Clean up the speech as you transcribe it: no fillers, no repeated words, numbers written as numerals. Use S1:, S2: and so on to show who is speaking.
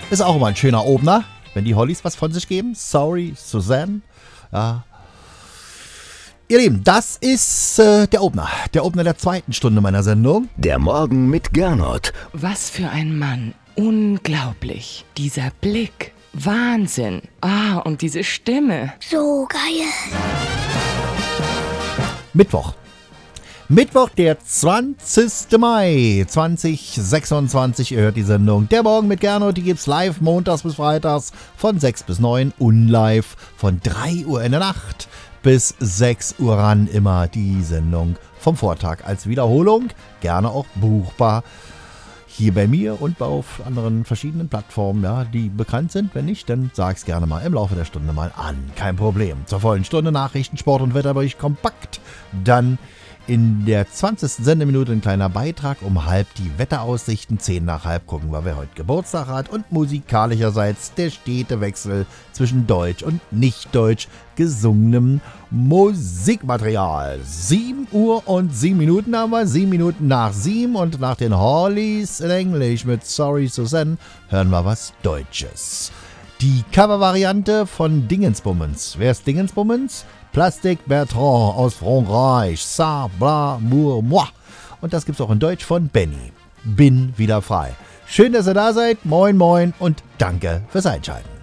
S1: Ist auch immer ein schöner Opener, wenn die Hollies was von sich geben. Sorry, Suzanne. Ja. Ihr Lieben, das ist der Opener. Der Opener der zweiten Stunde meiner Sendung.
S2: Der Morgen mit Gernot.
S3: Was für ein Mann. Unglaublich. Dieser Blick. Wahnsinn. Und diese Stimme.
S4: So geil.
S1: Mittwoch, der 20. Mai 2026. Ihr hört die Sendung Der Morgen mit Gernot. Die gibt's live montags bis freitags von 6 bis 9 und live von 3 Uhr in der Nacht bis 6 Uhr ran. Immer die Sendung vom Vortag als Wiederholung. Gerne auch buchbar hier bei mir und auf anderen verschiedenen Plattformen, ja, die bekannt sind. Wenn nicht, dann sag's gerne mal im Laufe der Stunde mal an. Kein Problem. Zur vollen Stunde Nachrichten, Sport und Wetterbericht kompakt. Dann in der 20. Sendeminute ein kleiner Beitrag um halb die Wetteraussichten. 10 nach halb gucken wir, wer heute Geburtstag hat. Und musikalischerseits der stete Wechsel zwischen Deutsch und nicht-Deutsch gesungenem Musikmaterial. 7 Uhr und 7 Minuten haben wir. 7 Minuten nach 7 und nach den Hollies in Englisch mit Sorry Suzanne hören wir was Deutsches. Die Covervariante von Dingensbummens. Wer ist Dingensbummens? Plastic Bertrand aus Frankreich. Ça, bla, mour, moi. Und das gibt's auch in Deutsch von Benny. Bin wieder frei. Schön, dass ihr da seid. Moin, moin und danke fürs Einschalten.